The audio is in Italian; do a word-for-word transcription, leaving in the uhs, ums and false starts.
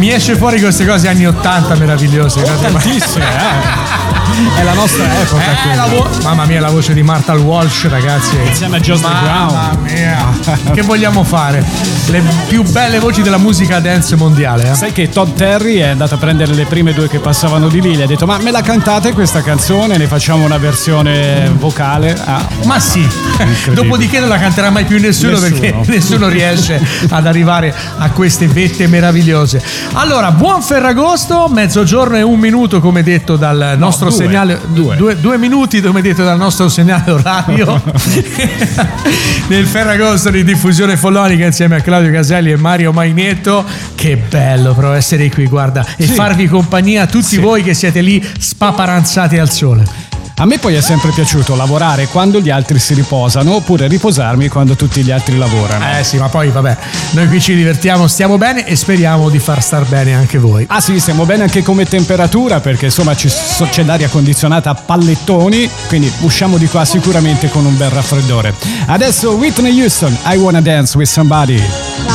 mi esce fuori queste cose anni ottanta meravigliose. Tantissime, eh. È la nostra epoca. Eh, la vo- mamma mia, la voce di Martha Walsh, ragazzi. Insieme a Joss Brown. Mamma mia. Che vogliamo fare? Le più belle voci della musica dance mondiale. Eh? Sai che Todd Terry è andato a prendere le prime due che passavano di lì, gli ha detto: ma me la cantate questa canzone? Ne facciamo una versione vocale? Ah, ma sì. Dopodiché non la canterà mai più nessuno, nessuno. Perché nessuno riesce ad arrivare a queste vette meravigliose. Allora, buon Ferragosto, mezzogiorno e un minuto come detto dal nostro no, due, segnale due. Due, due minuti come detto dal nostro segnale orario nel Ferragosto di diffusione follonica insieme a Claudio Caselli e Mario Mainetto. Che bello però essere qui, guarda, e sì. farvi compagnia a tutti sì. voi che siete lì spaparanzati al sole. A me poi è sempre piaciuto lavorare quando gli altri si riposano, oppure riposarmi quando tutti gli altri lavorano. Eh sì, ma poi vabbè, noi qui ci divertiamo, stiamo bene e speriamo di far star bene anche voi. Ah sì, stiamo bene anche come temperatura, perché insomma ci, c'è l'aria condizionata a pallettoni, quindi usciamo di qua sicuramente con un bel raffreddore. Adesso Whitney Houston, I Wanna Dance With Somebody.